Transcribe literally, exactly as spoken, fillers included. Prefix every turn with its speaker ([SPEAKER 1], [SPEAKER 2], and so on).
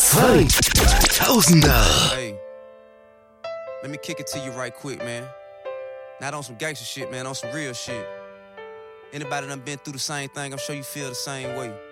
[SPEAKER 1] zweitausender.
[SPEAKER 2] Hey, let me kick it to you right quick, man. Not on some gangster shit, man, on some real shit. Anybody done been through the same thing, I'm sure you feel the same way.